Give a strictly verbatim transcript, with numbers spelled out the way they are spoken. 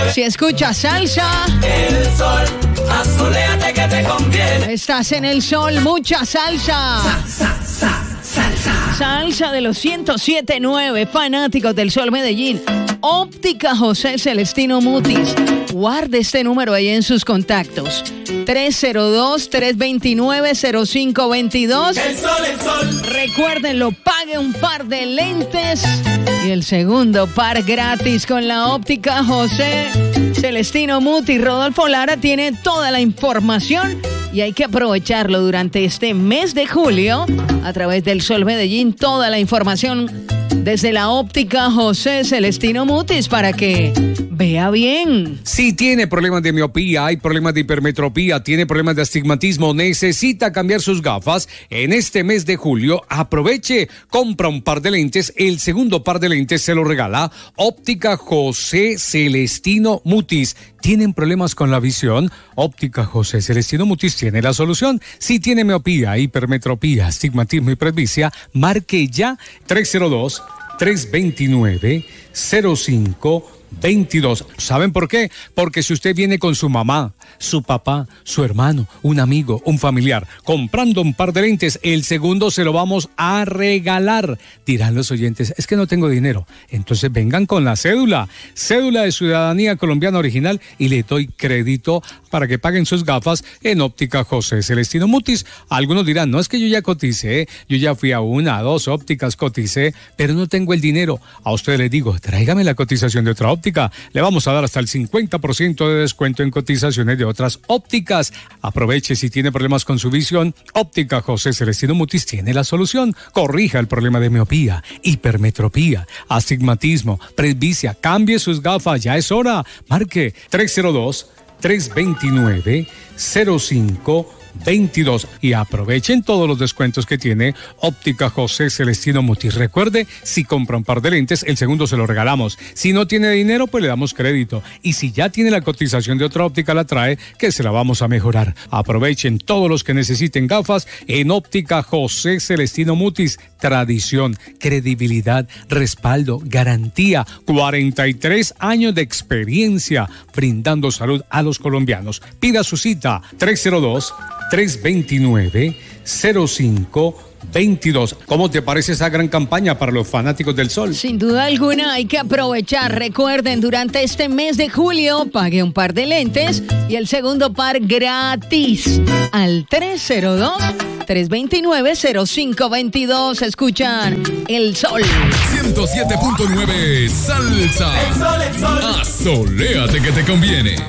Si escuchas salsa, El sol, azuléate que te conviene. estás en el sol, mucha salsa. Sa, sa, salsa. Salsa de los ciento siete punto nueve, fanáticos del Sol Medellín. Óptica José Celestino Mutis. Guarde este número ahí en sus contactos. tres cero dos, tres dos nueve, cero cinco dos dos. El sol, el sol. Recuérdenlo, pague un par de lentes y el segundo par gratis con la Óptica José Celestino Mutis. Rodolfo Lara tiene toda la información y hay que aprovecharlo durante este mes de julio a través del Sol Medellín. Toda la información desde la Óptica José Celestino Mutis para que vea bien. Si tiene problemas de miopía, hay problemas de hipermetropía, tiene problemas de astigmatismo, necesita cambiar sus gafas, en este mes de julio aproveche, compra un par de lentes, el segundo par de lentes se lo regala Óptica José Celestino Mutis. ¿Tienen problemas con la visión? Óptica José Celestino Mutis tiene la solución. Si tiene miopía, hipermetropía, astigmatismo y presbicia, marque ya tres cero dos, tres dos nueve, cero cinco veintidós. ¿Saben por qué? Porque si usted viene con su mamá, su papá, su hermano, un amigo, un familiar, comprando un par de lentes, el segundo se lo vamos a regalar. Dirán los oyentes, es que no tengo dinero. Entonces vengan con la cédula, cédula de ciudadanía colombiana original y le doy crédito para que paguen sus gafas en Óptica José Celestino Mutis. Algunos dirán, no, es que yo ya coticé, yo ya fui a una, a dos ópticas, coticé, pero no tengo el dinero. A usted le digo, tráigame la cotización de otra óptica. Le vamos a dar hasta el cincuenta por ciento de descuento en cotizaciones de otras ópticas. Aproveche si tiene problemas con su visión. Óptica José Celestino Mutis tiene la solución. Corrija el problema de miopía, hipermetropía, astigmatismo, presbicia. Cambie sus gafas, ya es hora. Marque tres cero dos, tres dos nueve, cero cinco veintidós y aprovechen todos los descuentos que tiene Óptica José Celestino Mutis. Recuerde, si compra un par de lentes, el segundo se lo regalamos. Si no tiene dinero, pues le damos crédito. Y si ya tiene la cotización de otra óptica, la trae, que se la vamos a mejorar. Aprovechen todos los que necesiten gafas en Óptica José Celestino Mutis. Tradición, credibilidad, respaldo, garantía. cuarenta y tres años de experiencia brindando salud a los colombianos. Pida su cita tres cero dos, tres dos nueve, cero cinco veintidós. ¿Cómo te parece esa gran campaña para los fanáticos del sol? Sin duda alguna hay que aprovechar. Recuerden, durante este mes de julio pague un par de lentes y el segundo par gratis al tres cero dos, tres dos nueve, cero cinco veintidós. Escuchan El Sol ciento siete punto nueve Salsa. El sol, el sol. Asoléate que te conviene.